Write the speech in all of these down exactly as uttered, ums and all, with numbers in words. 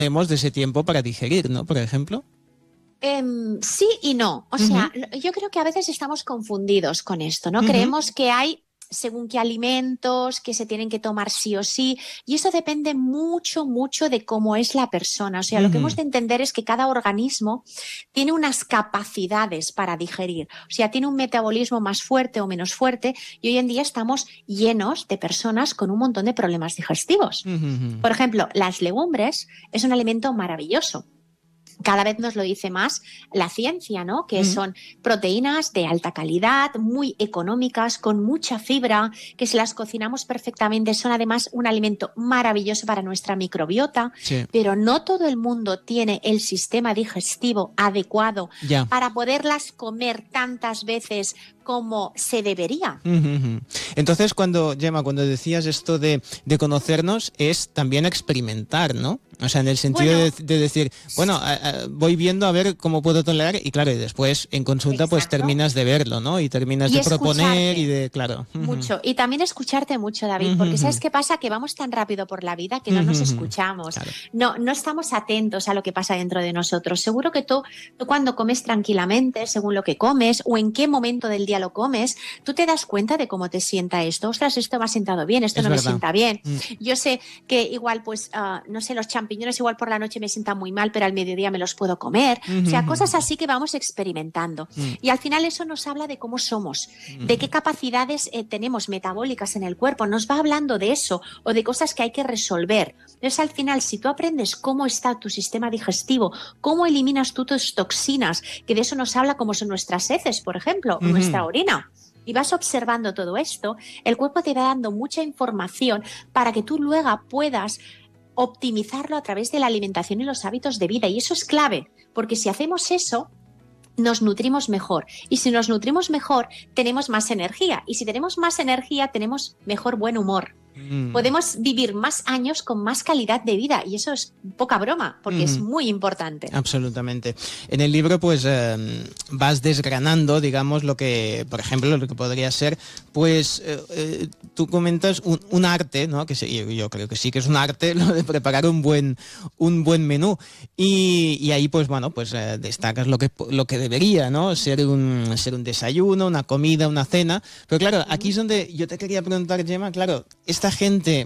tenemos de ese tiempo para digerir, ¿no? Por ejemplo. Um, sí y no. O sea, uh-huh. yo creo que a veces estamos confundidos con esto, ¿no? Uh-huh. Creemos que hay según qué alimentos que se tienen que tomar sí o sí, y eso depende mucho, mucho de cómo es la persona. O sea, uh-huh. lo que hemos de entender es que cada organismo tiene unas capacidades para digerir. O sea, tiene un metabolismo más fuerte o menos fuerte, y hoy en día estamos llenos de personas con un montón de problemas digestivos. Uh-huh. Por ejemplo, las legumbres es un alimento maravilloso. Cada vez nos lo dice más la ciencia, ¿no? Que mm. son proteínas de alta calidad, muy económicas, con mucha fibra, que si las cocinamos perfectamente son además un alimento maravilloso para nuestra microbiota, sí. pero no todo el mundo tiene el sistema digestivo adecuado yeah. para poderlas comer tantas veces como se debería. Uh-huh. Entonces, cuando, Gemma, cuando decías esto de, de conocernos, es también experimentar, ¿no? O sea, en el sentido bueno, de, de decir, bueno, a, a, voy viendo a ver cómo puedo tolerar, y claro, y después en consulta exacto. pues terminas de verlo, ¿no? Y terminas y de proponer y de, claro. Mucho. Y también escucharte mucho, David, porque ¿sabes qué pasa? Que vamos tan rápido por la vida que no nos escuchamos. Claro. No, no estamos atentos a lo que pasa dentro de nosotros. Seguro que tú, tú cuando comes tranquilamente, según lo que comes, o en qué momento del día lo comes, tú te das cuenta de cómo te sienta esto. Ostras, esto me ha sentado bien, esto es no verdad. me sienta bien. Mm. Yo sé que igual, pues, uh, no sé, los champiñones igual por la noche me sientan muy mal, pero al mediodía me los puedo comer. Mm-hmm. O sea, cosas así que vamos experimentando. Mm. Y al final eso nos habla de cómo somos, mm. de qué capacidades eh, tenemos metabólicas en el cuerpo. Nos va hablando de eso o de cosas que hay que resolver. Entonces, al final, si tú aprendes cómo está tu sistema digestivo, cómo eliminas tú tus toxinas, que de eso nos habla como son nuestras heces, por ejemplo, mm-hmm. nuestra orina, y vas observando todo esto, el cuerpo te va dando mucha información para que tú luego puedas optimizarlo a través de la alimentación y los hábitos de vida. Y eso es clave, porque si hacemos eso, nos nutrimos mejor. Y si nos nutrimos mejor, tenemos más energía. Y si tenemos más energía, tenemos mejor buen humor. Mm. Podemos vivir más años con más calidad de vida, y eso es poca broma, porque mm. es muy importante. Absolutamente. En el libro pues eh, vas desgranando, digamos, lo que, por ejemplo, lo que podría ser, pues eh, eh, tú comentas un, un arte, ¿no? Que sí, yo, yo creo que sí que es un arte lo de preparar un buen un buen menú, y, y ahí pues bueno, pues eh, destacas lo que lo que debería, ¿no? Ser un ser un desayuno, una comida, una cena. Pero claro, aquí es donde yo te quería preguntar, Gemma, claro, esta gente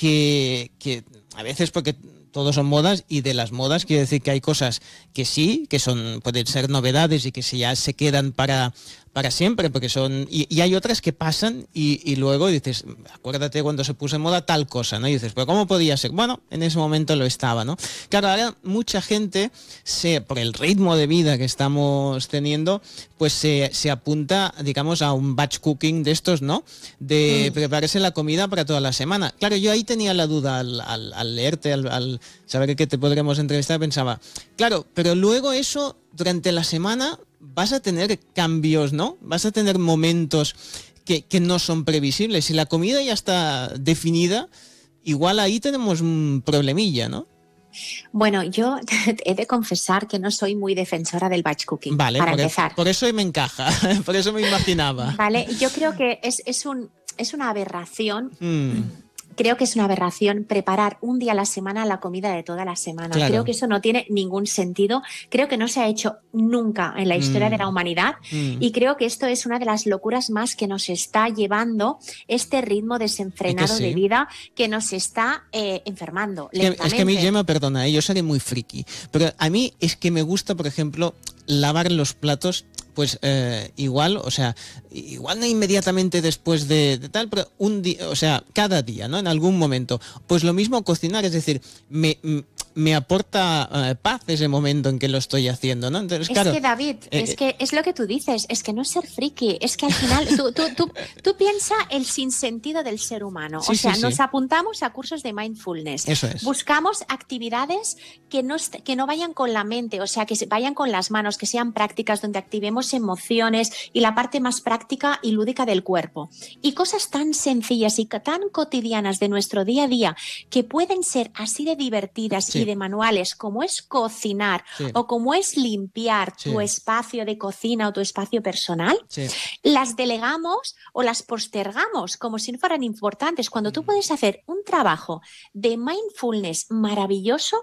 que, que a veces, porque todos son modas, y de las modas quiero decir que hay cosas que sí, que son pueden ser novedades y que se, ya se quedan para, para siempre, porque son y, y hay otras que pasan y, y luego dices, acuérdate cuando se puso en moda tal cosa, ¿no? Y dices, pero ¿cómo podía ser? Bueno, en ese momento lo estaba, ¿no? Claro, ahora mucha gente, se, por el ritmo de vida que estamos teniendo, pues se, se apunta, digamos, a un batch cooking de estos, ¿no? De mm. prepararse la comida para toda la semana. Claro, yo ahí tenía la duda al, al, al leerte, al, al saber que te podremos entrevistar, pensaba, claro, pero luego eso, durante la semana, vas a tener cambios, ¿no? Vas a tener momentos que, que no son previsibles. Si la comida ya está definida, igual ahí tenemos un problemilla, ¿no? Bueno, yo he de confesar que no soy muy defensora del batch cooking, vale, para por empezar. Eso, por eso me encaja, por eso me imaginaba. Vale, yo creo que es, es, un, es una aberración. Mm. Creo que es una aberración preparar un día a la semana la comida de toda la semana. Claro. Creo que eso no tiene ningún sentido. Creo que no se ha hecho nunca en la historia mm. de la humanidad mm. y creo que esto es una de las locuras más que nos está llevando este ritmo desenfrenado sí. de vida que nos está eh, enfermando es que, lentamente. Es que a mí, Gemma, perdona, ¿eh? Yo seré muy friki, pero a mí es que me gusta, por ejemplo, lavar los platos. Pues eh, igual, o sea, igual no inmediatamente después de, de tal, pero un día, o sea, cada día, ¿no? En algún momento. Pues lo mismo cocinar, es decir, me, me aporta uh, paz ese momento en que lo estoy haciendo, ¿no? Entonces, es claro, que, David, eh, es que es lo que tú dices, es que no es ser friki, es que al final tú, tú, tú, tú piensas el sinsentido del ser humano. Sí, o sea, sí, nos sí. apuntamos a cursos de mindfulness. Eso es. Buscamos actividades que no, que no vayan con la mente, o sea, que vayan con las manos, que sean prácticas donde activemos emociones y la parte más práctica y lúdica del cuerpo. Y cosas tan sencillas y tan cotidianas de nuestro día a día que pueden ser así de divertidas sí. y de manuales como es cocinar sí. o como es limpiar sí. tu espacio de cocina o tu espacio personal, sí. las delegamos o las postergamos como si no fueran importantes. Cuando tú puedes hacer un trabajo de mindfulness maravilloso,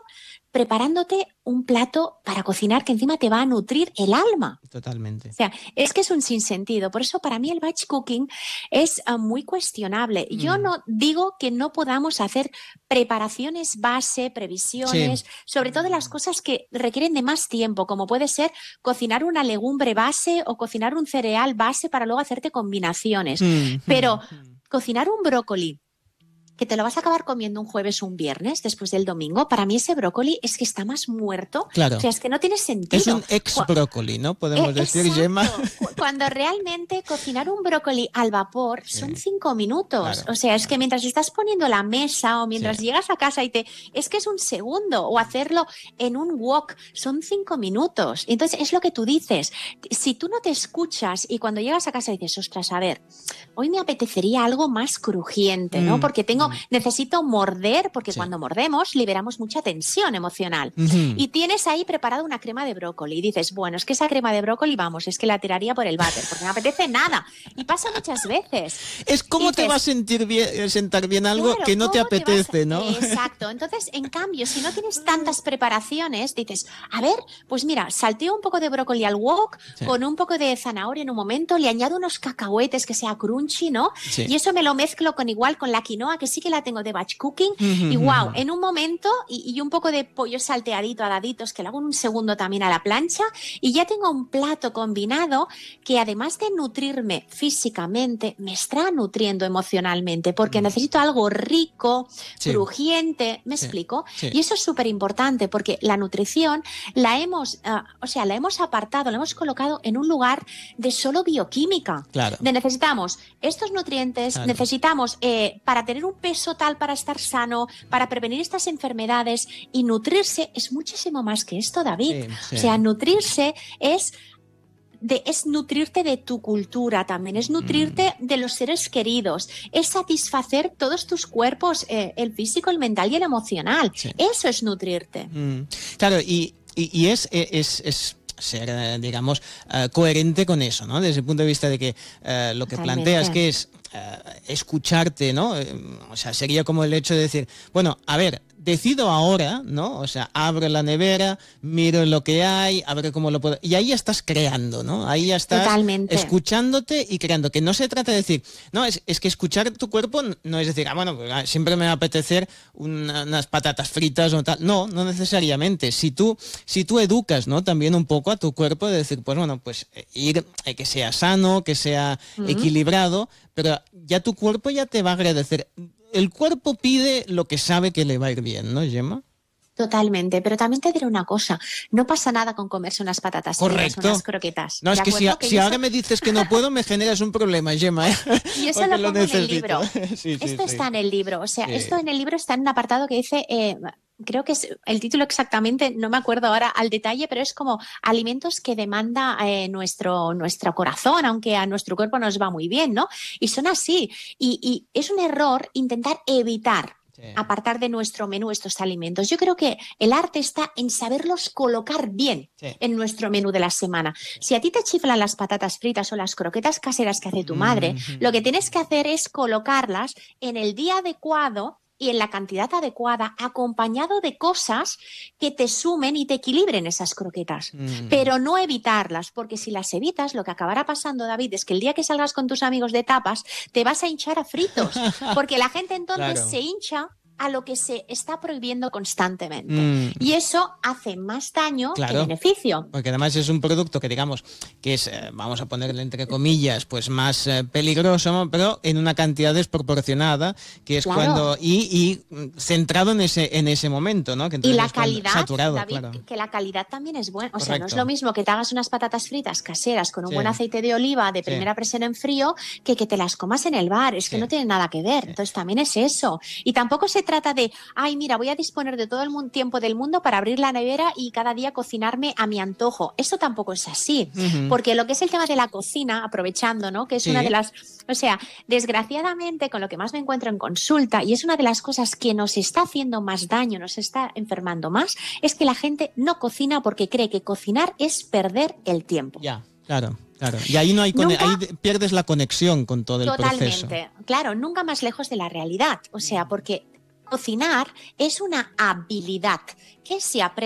preparándote un plato para cocinar que encima te va a nutrir el alma. Totalmente. O sea, es que es un sinsentido. Por eso para mí el batch cooking es uh, muy cuestionable. Mm. Yo no digo que no podamos hacer preparaciones base, previsiones, sí. sobre todo de las cosas que requieren de más tiempo, como puede ser cocinar una legumbre base o cocinar un cereal base para luego hacerte combinaciones. Mm. Pero mm. cocinar un brócoli que te lo vas a acabar comiendo un jueves o un viernes después del domingo, para mí ese brócoli es que está más muerto. Claro. O sea, es que no tiene sentido. Es un ex brócoli, ¿no? Podemos eh, decir, exacto. Gemma. Cuando realmente cocinar un brócoli al vapor son sí. cinco minutos. Claro. O sea, es que mientras estás poniendo la mesa o mientras sí. llegas a casa y te... Es que es un segundo. O hacerlo en un wok son cinco minutos. Entonces, es lo que tú dices. Si tú no te escuchas y cuando llegas a casa dices, ostras, a ver, hoy me apetecería algo más crujiente, ¿no? Mm. Porque tengo necesito morder, porque sí. cuando mordemos liberamos mucha tensión emocional. Uh-huh. Y tienes ahí preparada una crema de brócoli y dices, bueno, es que esa crema de brócoli, vamos, es que la tiraría por el váter, porque no me apetece nada. Y pasa muchas veces. Es como te va a sentir bien, sentar bien algo claro, que no te apetece, te a... ¿no? Exacto. Entonces, en cambio, si no tienes tantas preparaciones, dices, a ver, pues mira, salteo un poco de brócoli al wok, sí. con un poco de zanahoria en un momento, le añado unos cacahuetes que sea crunchy, ¿no? Sí. Y eso me lo mezclo con igual con la quinoa, que sí que la tengo de batch cooking uh-huh. y wow, en un momento y, y un poco de pollo salteadito a daditos que lo hago en un segundo también a la plancha y ya tengo un plato combinado que además de nutrirme físicamente me está nutriendo emocionalmente porque uh-huh. necesito algo rico, sí. crujiente, ¿me sí. explico? Sí. Y eso es súper importante porque la nutrición la hemos, uh, o sea, la hemos apartado, la hemos colocado en un lugar de solo bioquímica. Claro. De necesitamos estos nutrientes, claro. necesitamos eh, para tener un peso tal para estar sano, para prevenir estas enfermedades y nutrirse es muchísimo más que esto, David. Sí, sí. O sea, nutrirse es, de, es nutrirte de tu cultura también, es nutrirte mm. de los seres queridos, es satisfacer todos tus cuerpos, eh, el físico, el mental y el emocional. Sí. Eso es nutrirte. Mm. Claro, y, y, y es... es, es... ser, digamos, uh, coherente con eso, ¿no? Desde el punto de vista de que uh, lo que Totalmente. planteas que es uh, escucharte, ¿no? O sea, sería como el hecho de decir, bueno, a ver, decido ahora, ¿no? O sea, abro la nevera, miro lo que hay, abro cómo lo puedo... Y ahí ya estás creando, ¿no? Ahí ya estás Totalmente. escuchándote y creando. Que no se trata de decir... No, es, es que escuchar tu cuerpo no es decir, ah, bueno, pues, siempre me va a apetecer una, unas patatas fritas o tal. No, no necesariamente. Si tú, si tú educas, ¿no? También un poco a tu cuerpo de decir, pues bueno, pues ir, eh, que sea sano, que sea uh-huh. equilibrado, pero ya tu cuerpo ya te va a agradecer. El cuerpo pide lo que sabe que le va a ir bien, ¿no, Gemma? Totalmente, pero también te diré una cosa, no pasa nada con comerse unas patatas fritas, unas croquetas. No, es que si, a, si ahora me dices que no puedo, me generas un problema, Gemma. ¿eh? Y eso lo pongo lo en el libro. sí, sí, esto sí. está en el libro, o sea, sí. esto en el libro está en un apartado que dice... Eh, creo que es el título exactamente, no me acuerdo ahora al detalle, pero es como alimentos que demanda eh, nuestro, nuestro corazón, aunque a nuestro cuerpo nos va muy bien, ¿no? Y son así. Y, y es un error intentar evitar sí. apartar de nuestro menú estos alimentos. Yo creo que el arte está en saberlos colocar bien sí. en nuestro menú de la semana. Sí. Si a ti te chiflan las patatas fritas o las croquetas caseras que hace tu madre, mm-hmm. lo que tienes que hacer es colocarlas en el día adecuado y en la cantidad adecuada, acompañado de cosas que te sumen y te equilibren esas croquetas. Mm. Pero no evitarlas, porque si las evitas, lo que acabará pasando, David, es que el día que salgas con tus amigos de tapas, te vas a hinchar a fritos, porque la gente entonces claro. se hincha a lo que se está prohibiendo constantemente. Mm. Y eso hace más daño claro, que beneficio. Porque además es un producto que digamos que es, eh, vamos a ponerle entre comillas, pues más eh, peligroso, pero en una cantidad desproporcionada, que es claro. cuando y, y centrado en ese en ese momento, ¿no? Que y la calidad, saturado, David, claro. que la calidad también es buena. O Correcto. sea, no es lo mismo que te hagas unas patatas fritas caseras con un sí. buen aceite de oliva de primera sí. presión en frío que que te las comas en el bar. Es sí. que no tiene nada que ver. Sí. Entonces también es eso. Y tampoco se trata de, ay, mira, voy a disponer de todo el tiempo del mundo para abrir la nevera y cada día cocinarme a mi antojo. Eso tampoco es así, uh-huh. porque lo que es el tema de la cocina, aprovechando, ¿no? Que es sí. una de las, o sea, desgraciadamente con lo que más me encuentro en consulta y es una de las cosas que nos está haciendo más daño, nos está enfermando más, es que la gente no cocina porque cree que cocinar es perder el tiempo. Ya, claro. Claro, y ahí no hay nunca, ahí pierdes la conexión con todo el totalmente, proceso. Totalmente, claro, nunca más lejos de la realidad, o sea, porque Cocinar es una habilidad que se aprende